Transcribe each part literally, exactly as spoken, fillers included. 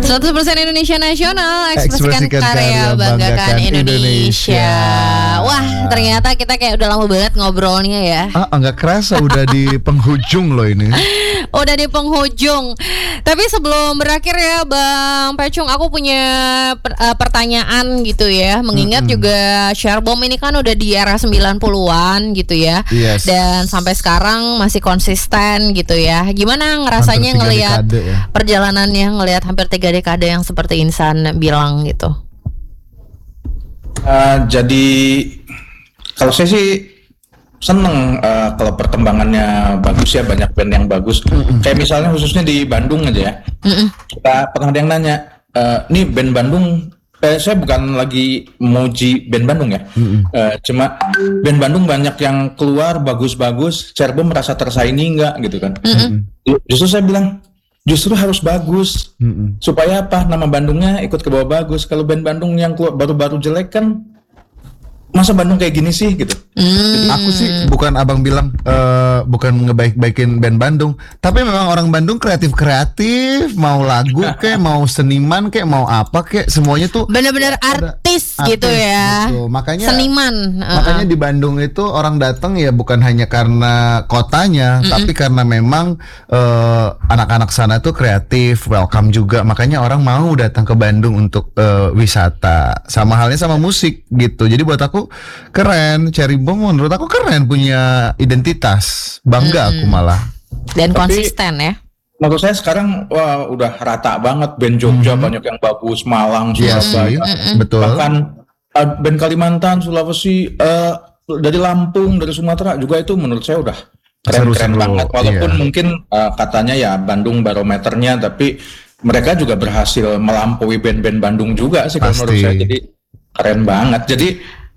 seratus persen Indonesia Nasional, Ekspresikan ekspresikan karya, karya, banggakan banggakan Indonesia. Indonesia. Wah, ternyata kita kayak udah lama banget ngobrolnya ya. Ah, nggak kerasa udah di penghujung loh ini. Udah di penghujung. Tapi sebelum berakhir ya Bang Pecung, aku punya per- uh, pertanyaan gitu ya. Mengingat Mm-mm. juga Sharebomb ini kan udah di era sembilan puluhan gitu ya. Yes. Dan sampai sekarang masih konsisten gitu ya. Gimana ngerasanya Hampir tiga ngelihat dekade ya. perjalanannya, ngelihat hampir tiga dekade yang seperti Insan bilang gitu? Uh, jadi kalau saya sih seneng uh, kalau perkembangannya bagus ya, banyak band yang bagus. Mm-mm. Kayak misalnya khususnya di Bandung aja ya. Mm-mm. Kita pernah ada yang nanya, uh, nih band Bandung, eh, saya bukan lagi muji band Bandung ya. Uh, cuma band Bandung banyak yang keluar bagus-bagus, Sharebomb merasa tersaingi nggak gitu kan? Mm-mm. Justru saya bilang justru harus bagus. Mm-mm. Supaya apa? Nama Bandungnya ikut ke bawah bagus. Kalau band Bandung yang keluar baru-baru jelek kan, masa Bandung kayak gini sih gitu. Hmm. Aku sih bukan abang bilang uh, bukan ngebaik-baikin band Bandung, tapi memang orang Bandung kreatif-kreatif, mau lagu kek, mau seniman kek, mau apa kek, semuanya tuh benar-benar artis, artis gitu ya. Gitu. Makanya seniman. Uh-uh. Makanya di Bandung itu orang datang ya bukan hanya karena kotanya, Mm-mm. tapi karena memang uh, anak-anak sana tuh kreatif, welcome juga. Makanya orang mau datang ke Bandung untuk uh, wisata. Sama halnya sama musik gitu. Jadi buat aku keren, Sharebomb menurut aku keren, punya identitas, bangga hmm. aku malah. Dan tapi, konsisten ya. Menurut saya sekarang wah udah rata banget band Jogja hmm. banyak yang bagus, Malang, Surabaya, yes, betul. Bahkan uh, band Kalimantan, Sulawesi, uh, dari Lampung, dari Sumatera juga itu menurut saya udah keren-keren banget. Walaupun iya. mungkin uh, katanya ya Bandung barometernya, tapi mereka juga berhasil melampaui band-band Bandung juga sih kalau menurut saya. Jadi keren banget. Jadi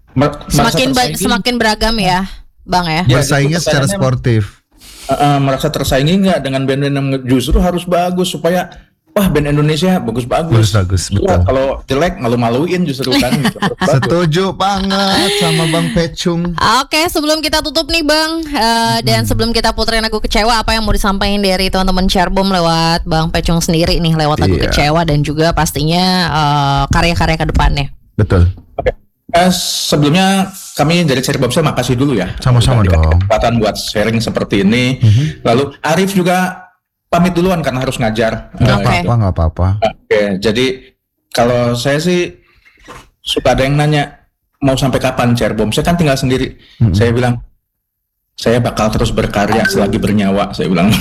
semakin ba- semakin beragam ya Bang ya, ya bersaingnya secara sportif. uh, uh, merasa tersaingi nggak dengan band-band yang justru harus bagus supaya wah band Indonesia bagus-bagus. Bagus, betul. Ya, kalau jelek malu-maluin justru kan. Setuju banget sama Bang Pecung. Oke, sebelum kita tutup nih Bang, uh, hmm. dan sebelum kita puterin lagu Kecewa, apa yang mau disampaikan dari teman-teman Sharebomb lewat Bang Pecung sendiri nih, lewat lagu yeah. Kecewa dan juga pastinya uh, karya-karya ke depannya. Betul. Oke. Eh, sebelumnya kami dari Sharebomb saya makasih dulu ya. Sama-sama dong. Kesempatan buat sharing seperti ini. Mm-hmm. Lalu Arif juga pamit duluan karena harus ngajar. Nggak uh, apa-apa, nggak apa-apa. Oke, okay, jadi kalau saya sih suka ada yang nanya mau sampai kapan Sharebomb. Saya kan tinggal sendiri. Mm-hmm. Saya bilang saya bakal terus berkarya selagi bernyawa. Saya bilang.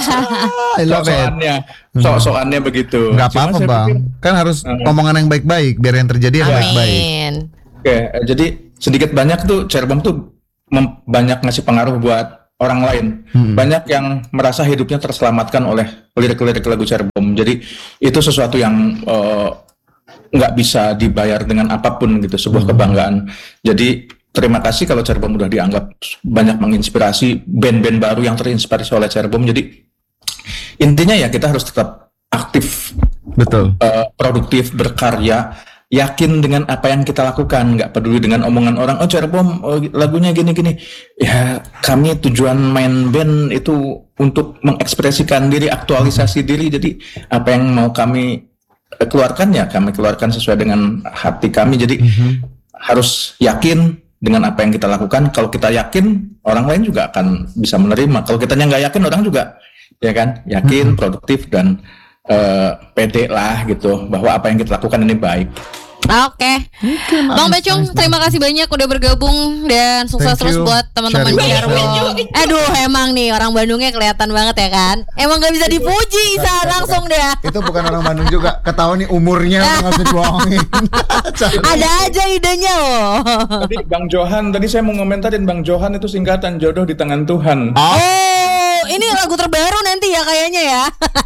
Sok-sokannya, sok-sokannya begitu. Nggak apa-apa Bang. Pikir, kan harus uh, omongan yang baik-baik biar yang terjadi yang baik-baik. Oke, jadi sedikit banyak tuh Sharebomb tuh mem- banyak ngasih pengaruh buat orang lain. Hmm. Banyak yang merasa hidupnya terselamatkan oleh lirik-lirik lagu Sharebomb. Jadi itu sesuatu yang nggak uh, bisa dibayar dengan apapun gitu, sebuah hmm. kebanggaan. Jadi terima kasih kalau Sharebomb udah dianggap banyak menginspirasi band-band baru yang terinspirasi oleh Sharebomb. Jadi intinya ya kita harus tetap aktif, betul, uh, produktif, berkarya. Yakin dengan apa yang kita lakukan, nggak peduli dengan omongan orang. Oh Sharebomb oh, lagunya gini-gini. Ya kami tujuan main band itu untuk mengekspresikan diri, aktualisasi diri. Jadi apa yang mau kami keluarkan ya kami keluarkan sesuai dengan hati kami. Jadi mm-hmm. harus yakin dengan apa yang kita lakukan. Kalau kita yakin, orang lain juga akan bisa menerima. Kalau kitanya nggak yakin, orang juga ya kan yakin, mm-hmm. produktif dan uh, pede lah gitu bahwa apa yang kita lakukan ini baik. Oke, okay. Bang Pecung, terima kasih banyak udah bergabung dan sukses terus buat teman-teman Sharebomb. Aduh, emang nih orang Bandungnya kelihatan banget ya kan? Emang nggak bisa dipuji, Isa langsung deh. Itu bukan orang Bandung juga, ketahuan nih umurnya nggak bisa dibohongin. Ada aja idenya loh. Tadi Bang Johan, tadi saya mau ngomentarin Bang Johan itu singkatan jodoh di tangan Tuhan. Oh, ini lagu terbaru nanti ya kayaknya ya.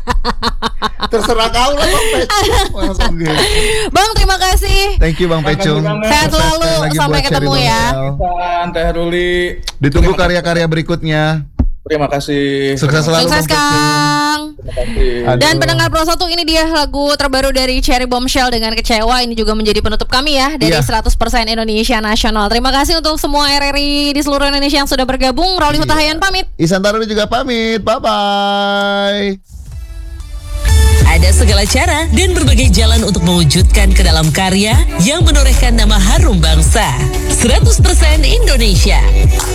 Terserah kau lah Bang Pecung. Bang, terima kasih. Thank you Bang Pecung. Sehat selalu, sampai ketemu ya. Teh Ruli. Ditunggu karya-karya berikutnya. Terima kasih. Sukses selalu. Sukses Kang. Terima kasih. Dan pendengar Pro satu, ini dia lagu terbaru dari Sharebomb Shell dengan Kecewa. Ini juga menjadi penutup kami ya dari yeah. seratus persen Indonesia Nasional. Terima kasih untuk semua R R I di seluruh Indonesia yang sudah bergabung. Roli Hutahayan pamit. Isan Taruli juga pamit. Bye bye. Ada segala cara dan berbagai jalan untuk mewujudkan ke dalam karya yang menorehkan nama harum bangsa. seratus persen Indonesia.